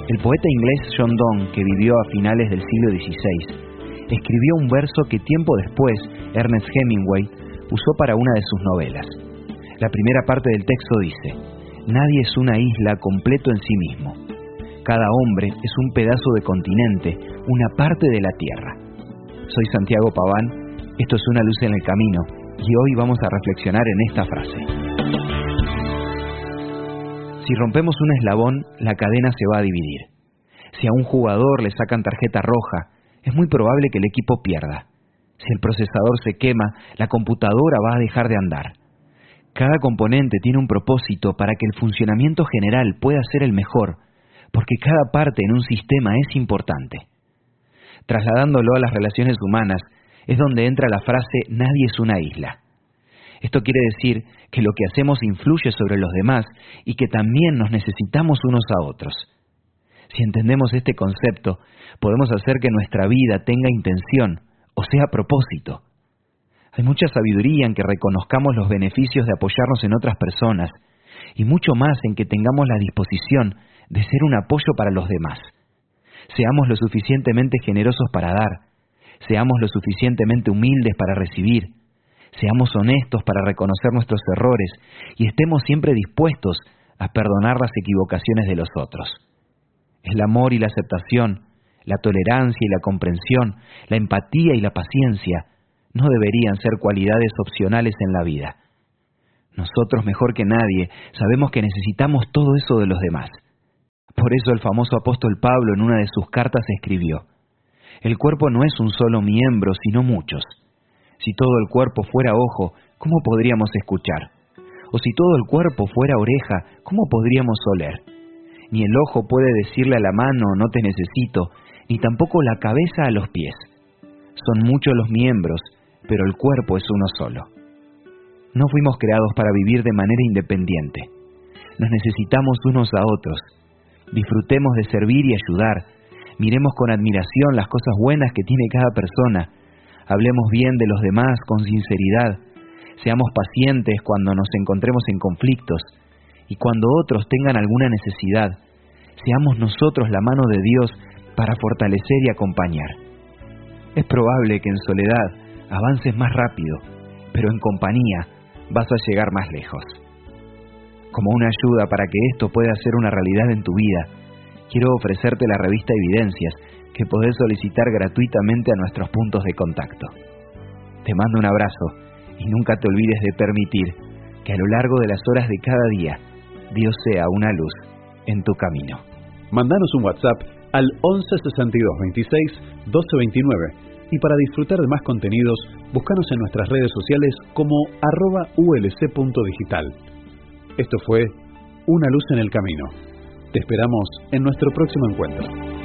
El poeta inglés John Donne, que vivió a finales del siglo XVI, escribió un verso que tiempo después Ernest Hemingway usó para una de sus novelas. La primera parte del texto dice: nadie es una isla completo en sí mismo. Cada hombre es un pedazo de continente, una parte de la tierra. Soy Santiago Paván, esto es Una luz en el camino, y hoy vamos a reflexionar en esta frase. Si rompemos un eslabón, la cadena se va a dividir. Si a un jugador le sacan tarjeta roja, es muy probable que el equipo pierda. Si el procesador se quema, la computadora va a dejar de andar. Cada componente tiene un propósito para que el funcionamiento general pueda ser el mejor, porque cada parte en un sistema es importante. Trasladándolo a las relaciones humanas, es donde entra la frase «nadie es una isla». Esto quiere decir que lo que hacemos influye sobre los demás y que también nos necesitamos unos a otros. Si entendemos este concepto, podemos hacer que nuestra vida tenga intención, o sea, propósito. Hay mucha sabiduría en que reconozcamos los beneficios de apoyarnos en otras personas y mucho más en que tengamos la disposición de ser un apoyo para los demás. Seamos lo suficientemente generosos para dar, seamos lo suficientemente humildes para recibir, seamos honestos para reconocer nuestros errores y estemos siempre dispuestos a perdonar las equivocaciones de los otros. El amor y la aceptación, la tolerancia y la comprensión, la empatía y la paciencia no deberían ser cualidades opcionales en la vida. Nosotros, mejor que nadie, sabemos que necesitamos todo eso de los demás. Por eso el famoso apóstol Pablo en una de sus cartas escribió: el cuerpo no es un solo miembro, sino muchos. Si todo el cuerpo fuera ojo, ¿cómo podríamos escuchar? O si todo el cuerpo fuera oreja, ¿cómo podríamos oler? Ni el ojo puede decirle a la mano, no te necesito, ni tampoco la cabeza a los pies. Son muchos los miembros, pero el cuerpo es uno solo. No fuimos creados para vivir de manera independiente. Nos necesitamos unos a otros. Disfrutemos de servir y ayudar. Miremos con admiración las cosas buenas que tiene cada persona. Hablemos bien de los demás con sinceridad. Seamos pacientes cuando nos encontremos en conflictos. Y cuando otros tengan alguna necesidad, seamos nosotros la mano de Dios para fortalecer y acompañar. Es probable que en soledad avances más rápido, pero en compañía vas a llegar más lejos. Como una ayuda para que esto pueda ser una realidad en tu vida, quiero ofrecerte la revista Evidencias, que podés solicitar gratuitamente a nuestros puntos de contacto. Te mando un abrazo y nunca te olvides de permitir que a lo largo de las horas de cada día, Dios sea una luz en tu camino. Mándanos un WhatsApp al 11 62 26 12 29 y para disfrutar de más contenidos, búscanos en nuestras redes sociales como @ulc.digital. Esto fue Una luz en el camino. Te esperamos en nuestro próximo encuentro.